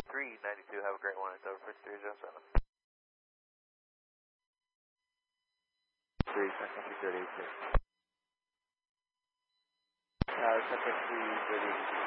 392, have a great one. It's over for 307. 3, Central 338. Central 338.